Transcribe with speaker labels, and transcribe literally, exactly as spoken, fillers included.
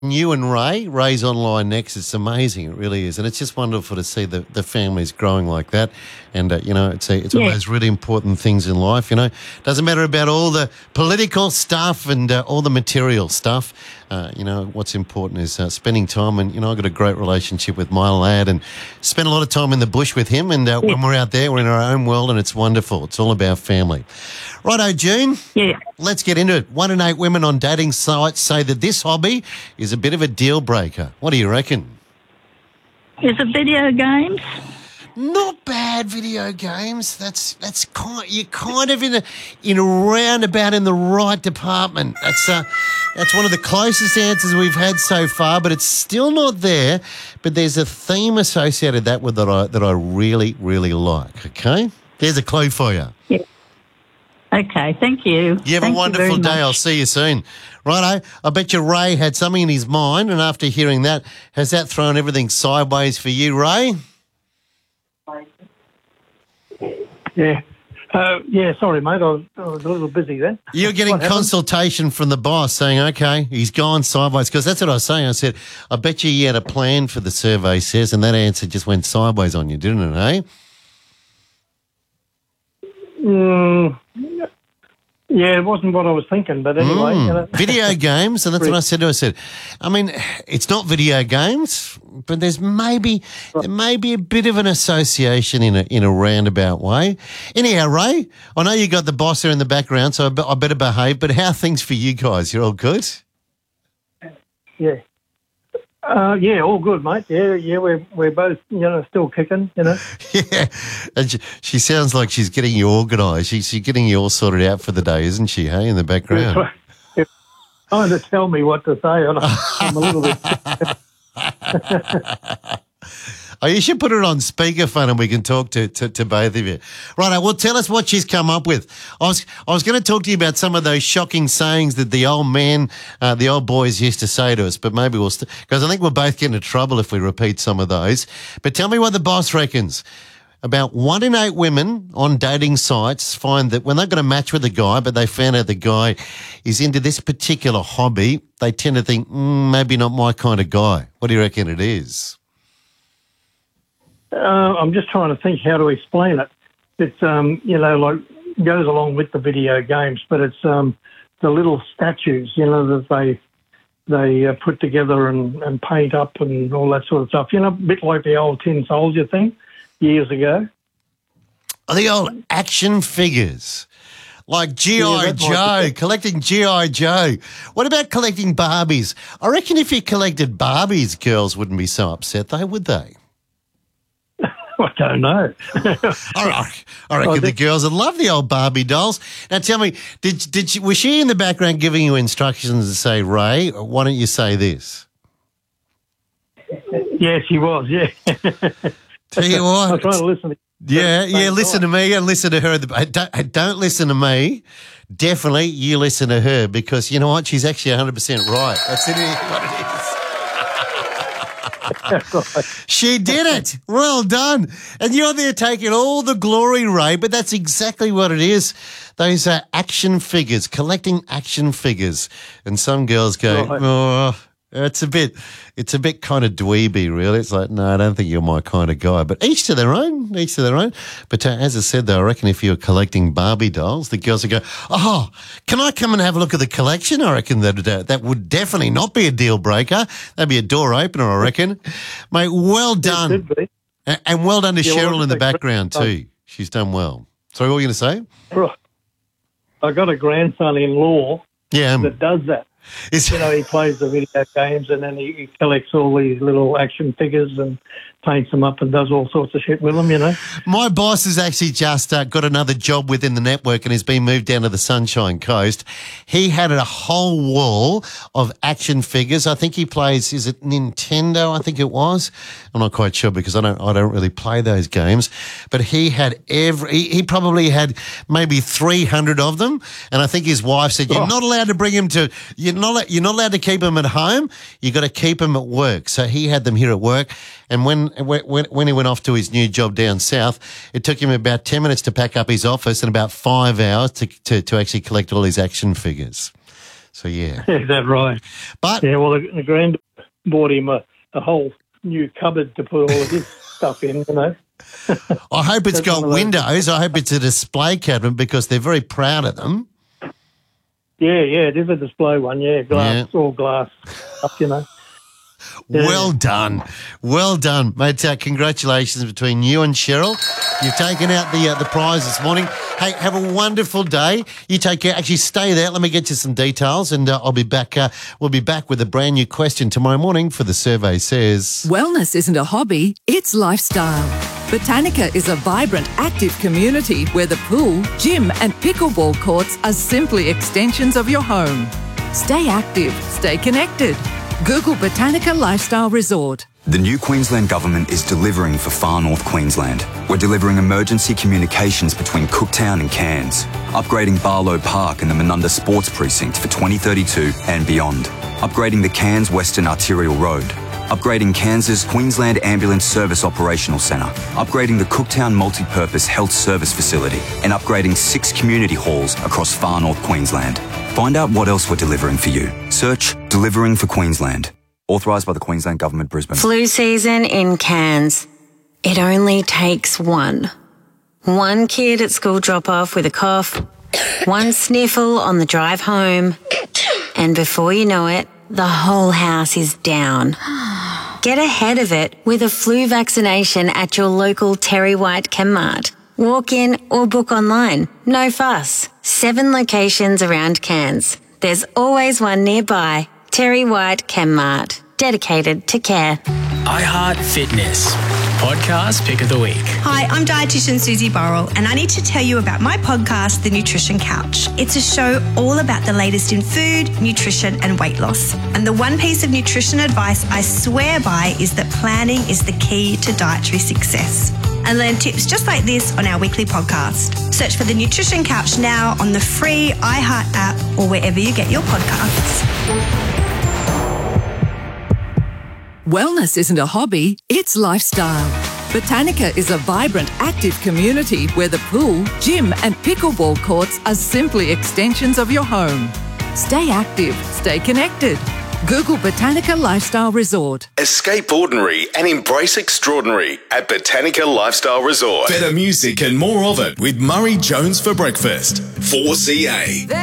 Speaker 1: You and Ray, Ray's online next. It's amazing. It really is. And it's just wonderful to see the, the families growing like that. And, uh, you know, it's, a, it's one
Speaker 2: Yeah.
Speaker 1: of those really important things in life, you know. Doesn't matter about all the political stuff and uh, all the material stuff. Uh, you know, what's important is uh, spending time. And, you know, I've got a great relationship with my lad and spend a lot of time in the bush with him. And uh,
Speaker 2: Yeah.
Speaker 1: when we're out there, we're in our own world and it's wonderful. It's all about family. Righto, June.
Speaker 2: Yeah.
Speaker 1: Let's get into it. One in eight women on dating sites say that this hobby is a bit of a deal breaker. What do you reckon?
Speaker 2: Is it video games?
Speaker 1: Not bad video games. That's that's kind. You're kind of in a in a roundabout in the right department. That's uh, that's one of the closest answers we've had so far, but it's still not there. But there's a theme associated that with that I that I really really like. Okay, there's a clue for you.
Speaker 2: Yeah. Okay, thank you.
Speaker 1: You have
Speaker 2: Thank
Speaker 1: a wonderful
Speaker 2: very
Speaker 1: day.
Speaker 2: much.
Speaker 1: I'll see you soon. Righto. I bet you Ray had something in his mind, and after hearing that, has that thrown everything sideways for you, Ray?
Speaker 3: Yeah. Uh, yeah, sorry, mate. I was, I was a little busy then.
Speaker 1: You're getting
Speaker 3: What happened?
Speaker 1: consultation from the boss saying, okay, he's gone sideways. Because that's what I was saying. I said, I bet you you had a plan for the survey says, and that answer just went sideways on you, didn't it, eh?
Speaker 3: Mm, yeah, it wasn't what I was thinking, but anyway.
Speaker 1: Mm.
Speaker 3: You know.
Speaker 1: Video games, and that's what I said to her. I said, I mean, it's not video games, but there's maybe there may be a bit of an association in a in a roundabout way. Anyhow, Ray, I know you got the boss there in the background, so I, be, I better behave. But how are things for you guys? You're all good?
Speaker 3: Yeah. Uh, yeah, all good, mate. Yeah, yeah, we're we're both, you know, still kicking, you know.
Speaker 1: Yeah, and she, she sounds like she's getting you organised. She's, she's getting you all sorted out for the day, isn't she? Hey, in the background.
Speaker 3: Yeah. Trying to tell me what to say, and I'm a little bit.
Speaker 1: Oh, you should put it on speakerphone and we can talk to, to, to both of you. Right, well, tell us what she's come up with. I was I was going to talk to you about some of those shocking sayings that the old man, uh, the old boys used to say to us, but maybe we'll, because st- I think we'll both get into trouble if we repeat some of those. But tell me what the boss reckons. About one in eight women on dating sites find that when they're going to match with a guy, but they found out the guy is into this particular hobby, they tend to think, mm, maybe not my kind of guy. What do you reckon it is?
Speaker 3: Uh, I'm just trying to think how to explain it. It's, um, you know, like goes along with the video games, but it's um, the little statues, you know, that they they uh, put together and, and paint up and all that sort of stuff. You know, a bit like the old Tin Soldier thing years ago.
Speaker 1: Oh, the old action figures. Like G I.
Speaker 3: Yeah, that might
Speaker 1: Joe,
Speaker 3: be-
Speaker 1: collecting G I. Joe. What about collecting Barbies? I reckon if you collected Barbies, girls wouldn't be so upset, though, would they?
Speaker 3: I don't know.
Speaker 1: I, I reckon
Speaker 3: I
Speaker 1: the
Speaker 3: think-
Speaker 1: girls would love the old Barbie dolls. Now, tell me, did did she, was she in the background giving you instructions to say, Ray, why don't you say this?
Speaker 3: Yes, he was, yeah.
Speaker 1: Tell you
Speaker 3: I'm
Speaker 1: what.
Speaker 3: trying to listen to
Speaker 1: Yeah, yeah,
Speaker 3: Same
Speaker 1: listen to
Speaker 3: time.
Speaker 1: me and listen to her. Don't, don't listen to me. Definitely you listen to her because you know what? She's actually one hundred percent right. That's it. What it is. She did it. Well done. And you're there taking all the glory, Ray, but that's exactly what it is. Those are action figures, collecting action figures. And some girls go,
Speaker 3: Right.
Speaker 1: oh, it's a bit, it's a bit kind of dweeby, really. It's like, no, I don't think you're my kind of guy. But each to their own, each to their own. But uh, as I said, though, I reckon if you're collecting Barbie dolls, the girls would go, oh, can I come and have a look at the collection? I reckon that uh, that would definitely not be a deal breaker. That'd be a door opener, I reckon. Mate, well done.
Speaker 3: Could be.
Speaker 1: A- And well done to
Speaker 3: Yeah, well,
Speaker 1: Cheryl in the
Speaker 3: thanks,
Speaker 1: background,
Speaker 3: Rick.
Speaker 1: too. She's done well. Sorry, what were you going to say?
Speaker 3: Right. I got a grandson-in-law
Speaker 1: Yeah. um,
Speaker 3: that does that.
Speaker 1: Is,
Speaker 3: You know, he plays the video games and then he, he collects all these little action figures and paints them up and does all sorts of shit with them, you know.
Speaker 1: my boss has actually just uh, got another job within the network and has been moved down to the Sunshine Coast. He had a whole wall of action figures. I think he plays, is it Nintendo? I think it was. I'm not quite sure because I don't I don't really play those games. But he had every, he, he probably had maybe three hundred of them. And I think his wife said, you're
Speaker 3: Oh.
Speaker 1: not allowed to bring him to, you're not, you're not allowed to keep him at home. You got to keep him at work. So he had them here at work. And when, when when he went off to his new job down south, it took him about ten minutes to pack up his office and about five hours to to, to actually collect all his action figures. So, yeah.
Speaker 3: Is that right?
Speaker 1: But
Speaker 3: Yeah, well, the, the grand bought him a, a whole new cupboard to put all of his stuff in, you know.
Speaker 1: I hope it's
Speaker 3: That's
Speaker 1: got
Speaker 3: one of those-
Speaker 1: windows. I hope it's a display cabinet because they're very proud of them.
Speaker 3: Yeah, yeah, it is a display one, yeah, glass, all glass stuff, you know. Yeah.
Speaker 1: Well done. Well done, mate. Uh, congratulations between you and Cheryl. You've taken out the uh, the prize this morning. Hey, have a wonderful day. You take care. Actually, stay there. Let me get you some details, and uh, I'll be back. Uh, we'll be back with a brand new question tomorrow morning for The Survey Says.
Speaker 4: Wellness isn't a hobby, it's lifestyle. Botanica is a vibrant, active community where the pool, gym and pickleball courts are simply extensions of your home. Stay active, stay connected. Google Botanica Lifestyle Resort.
Speaker 5: The new Queensland Government is delivering for far north Queensland. We're delivering emergency communications between Cooktown and Cairns, upgrading Barlow Park and the Menunda Sports Precinct for twenty thirty-two and beyond, upgrading the Cairns Western Arterial Road, upgrading Cairns' Queensland Ambulance Service Operational Centre, upgrading the Cooktown Multipurpose Health Service Facility, and upgrading six community halls across far north Queensland. Find out what else we're delivering for you. Search Delivering for Queensland. Authorised by the Queensland Government, Brisbane.
Speaker 6: Flu season in Cairns. It only takes one. One kid at school drop-off with a cough, one sniffle on the drive home, and before you know it, the whole house is down. Get ahead of it with a flu vaccination at your local Terry White Chemmart. Walk in or book online. No fuss. Seven locations around Cairns. There's always one nearby. Terry White Chemmart. Dedicated to care.
Speaker 7: iHeart Fitness. Podcast Pick of the Week.
Speaker 8: Hi, I'm dietitian Susie Burrell, and I need to tell you about my podcast, The Nutrition Couch. It's a show all about the latest in food, nutrition, and weight loss. And the one piece of nutrition advice I swear by is that planning is the key to dietary success. And learn tips just like this on our weekly podcast. Search for The Nutrition Couch now on the free iHeart app or wherever you get your podcasts.
Speaker 4: Wellness isn't a hobby, it's lifestyle. Botanica is a vibrant, active community where the pool, gym and pickleball courts are simply extensions of your home. Stay active, stay connected. Google Botanica Lifestyle Resort.
Speaker 9: Escape ordinary and embrace extraordinary at Botanica Lifestyle Resort.
Speaker 10: Better music and more of it with Murray Jones for breakfast. four C A.